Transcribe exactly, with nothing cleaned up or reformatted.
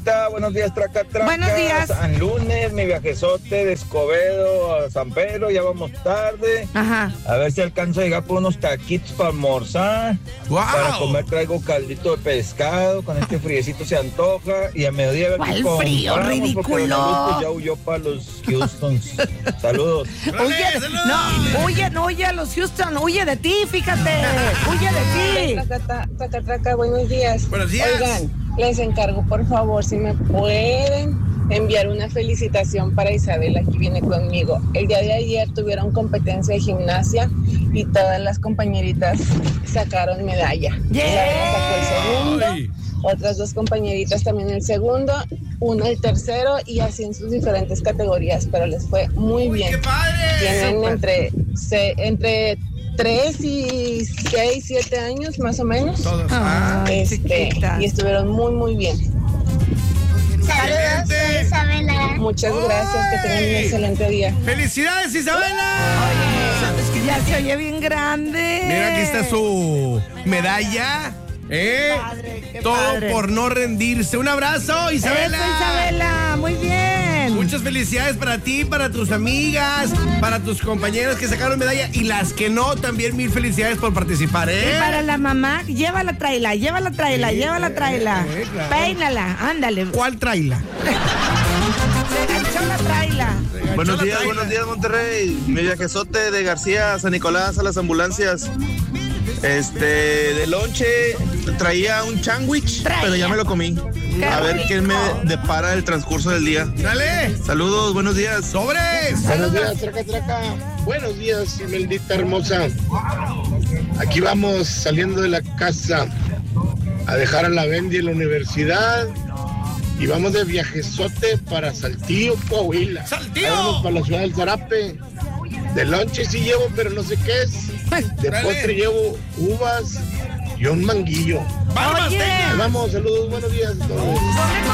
Carlita, buenos días, traca, traca. Buenos días. San lunes, mi viajezote de Escobedo a San Pedro, ya vamos tarde. Ajá. A ver si alcanzo a llegar por unos taquitos para almorzar. Wow. Para comer traigo caldito de pescado, con este friecito se antoja. Y a mediodía a ver ¿Cuál qué frío, compramos, ridículo? porque Don Augusto ya huyó para los Houstons. Saludos. Huye, no, huye, no huye a los Houston, huye de ti, fíjate, huye de ti. Traca, traca, traca, buenos días. Buenos días. Oigan, les encargo, por favor, si me pueden enviar una felicitación para Isabela, que viene conmigo. El día de ayer tuvieron competencia de gimnasia y todas las compañeritas sacaron medalla. Yeah. Isabela sacó el segundo, Ay. otras dos compañeritas también el segundo, una el tercero y así en sus diferentes categorías, pero les fue muy Uy, bien. ¡qué padre! Tienen Súper. entre, se, entre tres y seis, siete años más o menos. Todos. Ah. Ay, Este, chiquitas. y estuvieron muy, muy bien. Saludos, soy Isabela. Muchas gracias, que tengan un Ay. excelente día. ¡Felicidades, Isabela! ¿Sabes que ya se oye bien grande? Mira, aquí está su medalla. ¿Eh? Padre, qué Todo padre. por no rendirse. Un abrazo, Isabela. Eso, Isabela, muy bien. Muchas felicidades para ti, para tus amigas, para tus compañeros que sacaron medalla y las que no, también mil felicidades por participar, ¿eh? Y para la mamá, llévala, tráela, llévala, tráela, Sí, llévala, tráela. eh, claro. Peínala, ándale. ¿Cuál traila? Reganchola, tráela. Buenos Chola días, traila. buenos días, Monterrey. Mi viajezote de García a San Nicolás a las ambulancias. Este, de lonche traía un sándwich, Traía. pero ya me lo comí. Qué A ver rico. qué me depara el transcurso del día. ¡Dale! Saludos, buenos días. ¡Sobres! Buenos días, traca, traca. Buenos días, Imeldita hermosa. Aquí vamos saliendo de la casa a dejar a la Bendy en la universidad y vamos de viajezote para Saltillo, Coahuila. ¡Saltillo! Ahí vamos para la ciudad del Zarape. De lonche sí llevo, pero no sé qué es. De Dale. postre llevo uvas y un manguillo. ¡Barbas, Oye. Teña! Ahí vamos, saludos, buenos días a todos.